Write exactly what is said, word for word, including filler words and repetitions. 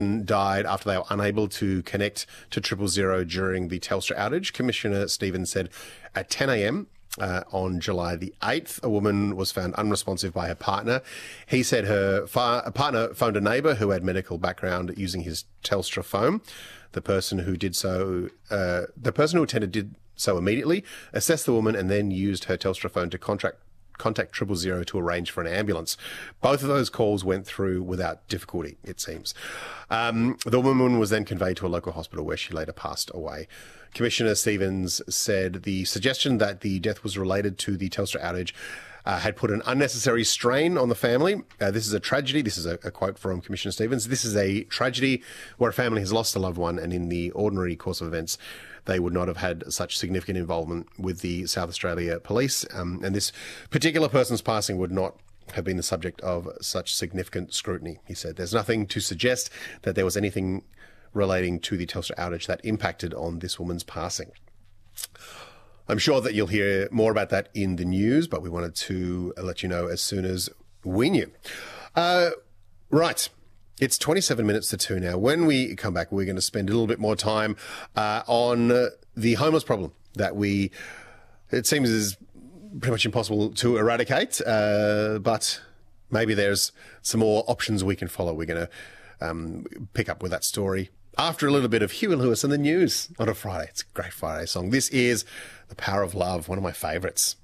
died after they were unable to connect to triple zero during the Telstra outage. Commissioner Stevens said at ten a m Uh, on July the eighth, a woman was found unresponsive by her partner. He said her fa- partner phoned a neighbour who had medical background using his Telstra phone. The person who did so, uh, the person who attended did so immediately, assessed the woman, and then used her Telstra phone to contract contact triple zero to arrange for an ambulance. Both of those calls went through without difficulty, it seems. Um, the woman was then conveyed to a local hospital where she later passed away. Commissioner Stevens said the suggestion that the death was related to the Telstra outage uh, had put an unnecessary strain on the family. Uh, this is a tragedy. This is a, a quote from Commissioner Stevens. This is a tragedy where a family has lost a loved one, and in the ordinary course of events, they would not have had such significant involvement with the South Australia Police. Um, and this particular person's passing would not have been the subject of such significant scrutiny, he said. There's nothing to suggest that there was anything relating to the Telstra outage that impacted on this woman's passing. I'm sure that you'll hear more about that in the news, but we wanted to let you know as soon as we knew. Uh, right. It's twenty-seven minutes to two now. When we come back, we're going to spend a little bit more time uh, on uh, the homeless problem that we, it seems is pretty much impossible to eradicate, uh, but maybe there's some more options we can follow. We're going to um, pick up with that story after a little bit of Huey Lewis and the news on a Friday. It's a great Friday song. This is The Power of Love, one of my favourites.